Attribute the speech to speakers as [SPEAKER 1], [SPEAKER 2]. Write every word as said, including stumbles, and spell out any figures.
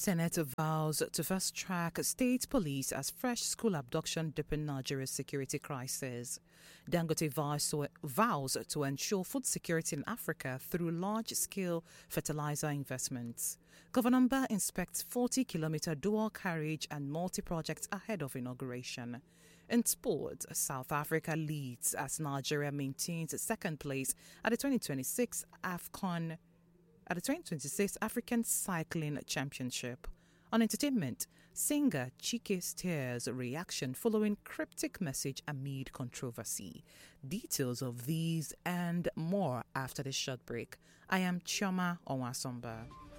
[SPEAKER 1] Senate vows to fast-track state police as fresh school abduction deepen Nigeria's security crisis. Dangote vows to, vows to ensure food security in Africa through large-scale fertilizer investments. Governor Mbah inspects forty-kilometer dual carriage and multi-projects ahead of inauguration. In sport, South Africa leads as Nigeria maintains second place at the twenty twenty-six AFCON at the twenty twenty-six African Cycling Championship. On entertainment, singer Chike Steers reaction following cryptic message amid controversy. Details of these and more after this short break. I am Chioma Onwasomba.